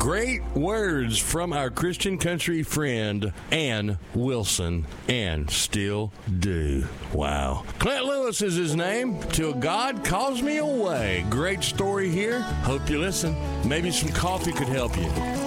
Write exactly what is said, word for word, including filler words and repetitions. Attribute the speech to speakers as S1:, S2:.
S1: Great words from our Christian country friend, Ann Wilson, and still do. Wow. Clint Lewis is his name. Till God Calls Me Away. Great story here. Hope you listen. Maybe some coffee could help you.